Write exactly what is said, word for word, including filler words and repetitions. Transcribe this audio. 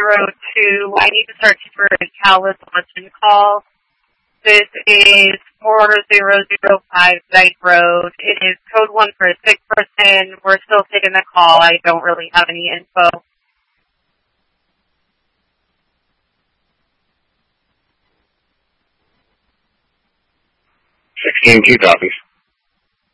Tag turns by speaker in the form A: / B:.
A: zero two. I need to search for a Callis Luncheon call. This is four zero zero five Dyke Road. It is code one for a sick person. We're still taking the call. I don't really have any info.
B: sixteen two copies.